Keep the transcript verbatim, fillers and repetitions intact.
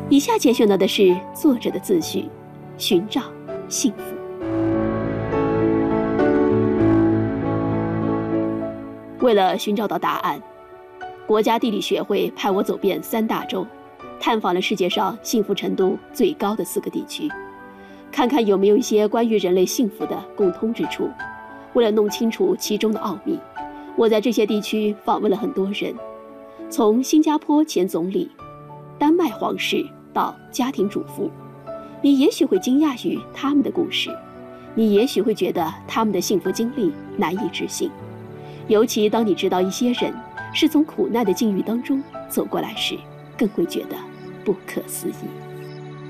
以下节选到的是作者的自序：寻找幸福。为了寻找到答案，国家地理学会派我走遍三大洲，探访了世界上幸福程度最高的四个地区，看看有没有一些关于人类幸福的共通之处。为了弄清楚其中的奥秘，我在这些地区访问了很多人，从新加坡前总理、丹麦皇室到家庭主妇。你也许会惊讶于他们的故事，你也许会觉得他们的幸福经历难以置信，尤其当你知道一些人是从苦难的境遇当中走过来时，更会觉得不可思议。